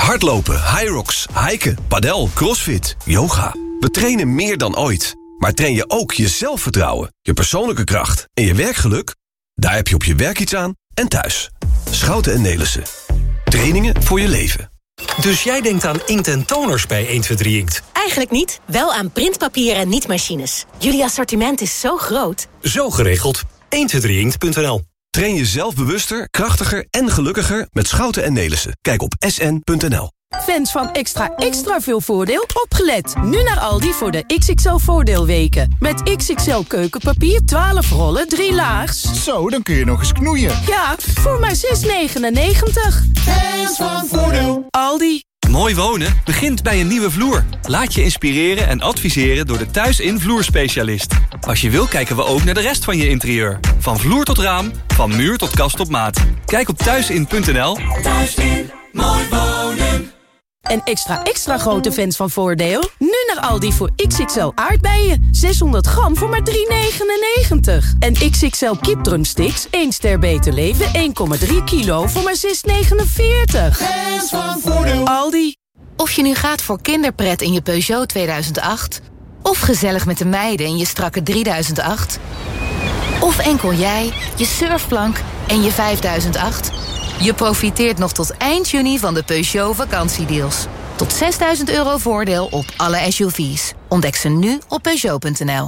Hardlopen, Hyrox, hiken, padel, crossfit, yoga. We trainen meer dan ooit. Maar train je ook je zelfvertrouwen, je persoonlijke kracht en je werkgeluk? Daar heb je op je werk iets aan en thuis. Schouten en Nelissen. Trainingen voor je leven. Dus jij denkt aan inkt en toners bij 123 Inkt? Eigenlijk niet, wel aan printpapier en niet-machines. Jullie assortiment is zo groot. Zo geregeld. 123inkt.nl. Train je zelf bewuster, krachtiger en gelukkiger met Schouten en Nelissen. Kijk op sn.nl. Fans van extra veel voordeel, opgelet. Nu naar Aldi voor de XXL voordeelweken. Met XXL keukenpapier, 12 rollen, 3 laags. Zo, dan kun je nog eens knoeien. Ja, voor maar €6,99. Fans van voordeel. Aldi. Mooi wonen begint bij een nieuwe vloer. Laat je inspireren en adviseren door de Thuisin vloerspecialist. Als je wil kijken we ook naar de rest van je interieur. Van vloer tot raam, van muur tot kast op maat. Kijk op thuisin.nl. Thuisin, mooi wonen. En extra grote fans van Voordeel? Nu naar Aldi voor XXL aardbeien. 600 gram voor maar €3,99. En XXL kipdrumsticks, 1 ster beter leven, 1,3 kilo voor maar €6,49. Fans van Voordeel. Aldi. Of je nu gaat voor kinderpret in je Peugeot 2008... of gezellig met de meiden in je strakke 3008... of enkel jij, je surfplank en je 5008... Je profiteert nog tot eind juni van de Peugeot vakantiedeals. Tot €6.000 voordeel op alle SUV's. Ontdek ze nu op Peugeot.nl.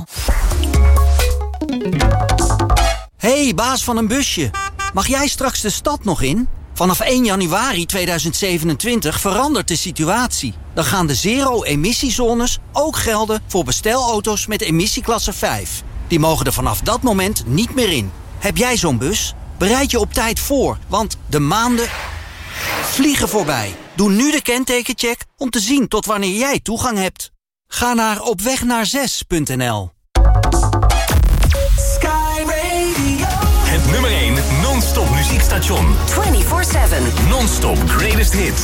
Hey, baas van een busje. Mag jij straks de stad nog in? Vanaf 1 januari 2027 verandert de situatie. Dan gaan de zero-emissiezones ook gelden voor bestelauto's met emissieklasse 5. Die mogen er vanaf dat moment niet meer in. Heb jij zo'n bus? Bereid je op tijd voor, want de maanden vliegen voorbij. Doe nu de kentekencheck om te zien tot wanneer jij toegang hebt. Ga naar opwegnaar6.nl. Sky Radio. Het nummer 1 non-stop muziekstation. 24/7. Non-stop greatest hits.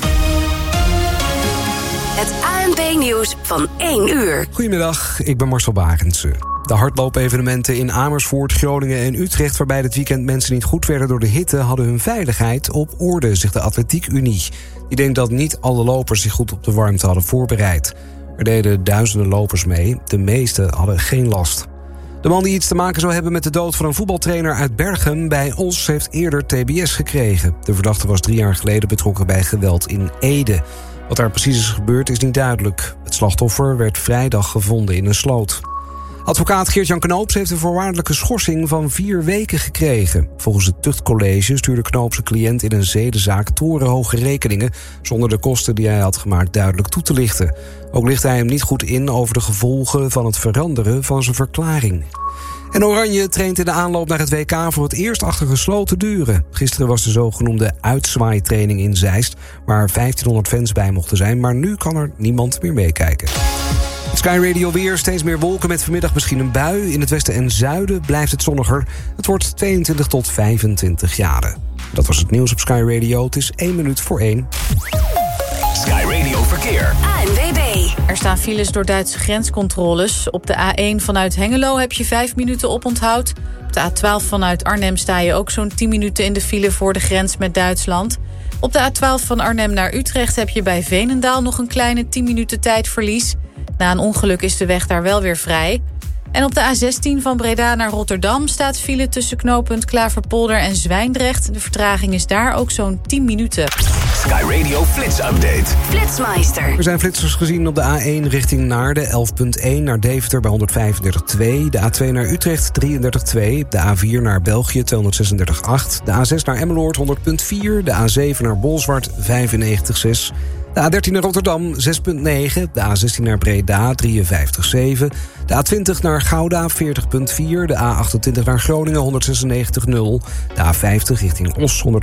Het ANP-nieuws van 1 uur. Goedemiddag, ik ben Marcel Barendse. De hardloopevenementen in Amersfoort, Groningen en Utrecht... waarbij dit weekend mensen niet goed werden door de hitte... hadden hun veiligheid op orde, zegt de Atletiek Unie. Die denkt dat niet alle lopers zich goed op de warmte hadden voorbereid. Er deden duizenden lopers mee, de meeste hadden geen last. De man die iets te maken zou hebben met de dood van een voetbaltrainer uit Berchem bij Os... heeft eerder TBS gekregen. De verdachte was 3 jaar geleden betrokken bij geweld in Ede. Wat daar precies is gebeurd is niet duidelijk. Het slachtoffer werd vrijdag gevonden in een sloot. Advocaat Geert-Jan Knoops heeft een voorwaardelijke schorsing van 4 weken gekregen. Volgens het tuchtcollege stuurde Knoops zijn cliënt in een zedenzaak torenhoge rekeningen... zonder de kosten die hij had gemaakt duidelijk toe te lichten. Ook lichtte hij hem niet goed in over de gevolgen van het veranderen van zijn verklaring. En Oranje traint in de aanloop naar het WK voor het eerst achter gesloten deuren. Gisteren was de zogenoemde uitzwaaitraining in Zeist... waar 1500 fans bij mochten zijn, maar nu kan er niemand meer meekijken. Sky Radio weer, steeds meer wolken met vanmiddag misschien een bui. In het westen en zuiden blijft het zonniger. Het wordt 22 tot 25 graden. Dat was het nieuws op Sky Radio. Het is 1 minuut voor 1. Sky Radio Verkeer. ANWB. Er staan files door Duitse grenscontroles. Op de A1 vanuit Hengelo heb je 5 minuten oponthoud. Op de A12 vanuit Arnhem sta je ook zo'n 10 minuten in de file voor de grens met Duitsland. Op de A12 van Arnhem naar Utrecht heb je bij Veenendaal nog een kleine 10 minuten tijdverlies. Na een ongeluk is de weg daar wel weer vrij. En op de A16 van Breda naar Rotterdam staat file tussen knooppunt Klaverpolder en Zwijndrecht. De vertraging is daar ook zo'n 10 minuten. Sky Radio Flits Update. Flitsmeister. Er zijn flitsers gezien op de A1 richting Naarden, 11.1 naar Deventer bij 135.2. De A2 naar Utrecht, 33.2. De A4 naar België, 236.8. De A6 naar Emmeloord, 100.4. De A7 naar Bolsward, 95.6. De A13 naar Rotterdam, 6.9. De A16 naar Breda, 53.7. De A20 naar Gouda, 40.4. De A28 naar Groningen, 196.0. De A50 richting Os, 164.2.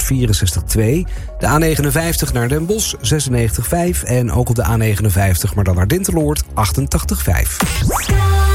De A59 naar Den Bosch, 96.5. En ook op de A59, maar dan naar Dinteloord, 88.5.